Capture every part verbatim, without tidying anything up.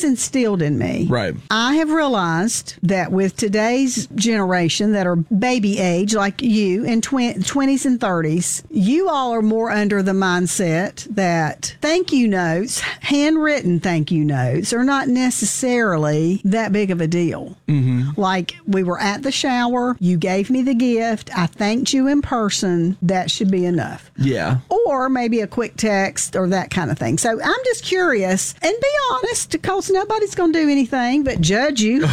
this instilled in me. Right. I have realized that with today's generation that are baby age, like you, in tw- twenties and thirties, you all are more under the mindset that thank you notes, handwritten thank you notes, are not necessarily that big of a deal. Mm-hmm. Like, we were at the shower, you gave me the gift, I thanked you in person, that should be enough. Yeah. Or maybe a quick text or that kind of thing. So I'm just curious, and be honest, because nobody's going to do anything but judge you.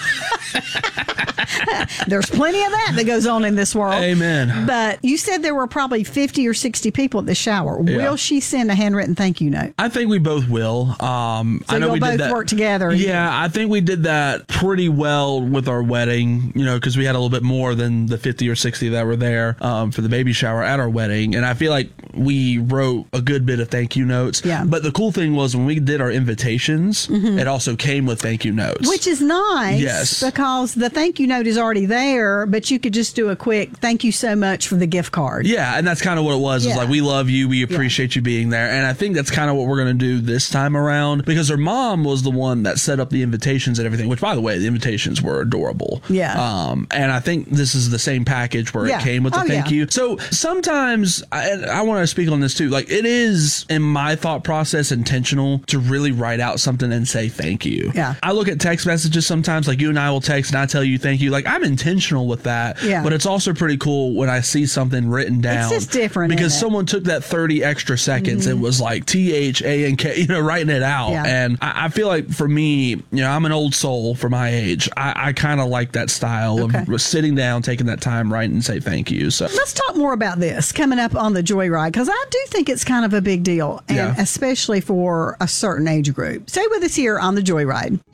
There's plenty of that that goes on in this world. Amen. But you said there were probably fifty or sixty people at the shower. Yeah. Will she send a handwritten thank you note? I think we both will. Um, So I know you'll we both did that. work together. Yeah, I think we did that pretty well with our wedding, you know, because we had a little bit more than the fifty or sixty that were there um, for the baby shower at our wedding. And I feel like we wrote a good bit of thank you notes. Yeah. But the cool thing was when we did our invitations, Mm-hmm. it also came with thank you notes. Which is nice. Yes. Because the thank you note is already there, but you could just do a quick thank you so much for the gift card. Yeah, and that's kind of what it was. Yeah. It's like, we love you. We appreciate you being there. And I think that's kind of what we're going to do this time around, because her mom was the one that set up the invitations and everything, which, by the way, the invitations were adorable. Yeah. Um, and I think this is the same package where Yeah. it came with the Oh, thank yeah. you. So sometimes, I, I want to speak on this too, like, it is, in my thought process, intentional to really write out something and say thank you. Yeah. I look at text messages sometimes, like you and I will text and I tell you thank you. Like, I'm intentional with that. Yeah. But it's also pretty cool when I see something written down. just different, Because isn't it? someone took that thirty extra seconds and was like T H A N K, you know, writing it out. Yeah. And I, I feel like for me, you know, I'm an old soul for my age. I, I kind of like that style Okay. of sitting down, taking that time, writing and say thank you. So Let's talk more about this coming up on the Joyride, because I do think it's kind of a big deal, and Yeah. especially for a certain age group. Stay with us here on the Joyride.